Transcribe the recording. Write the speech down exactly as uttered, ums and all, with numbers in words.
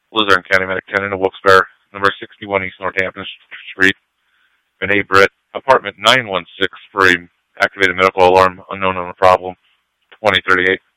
Luzerne County Medic ten of Wilkes-Barre, number sixty-one East Northampton Street, Vinay Britt, apartment nine one six for a activated medical alarm unknown on the problem, twenty thirty-eight.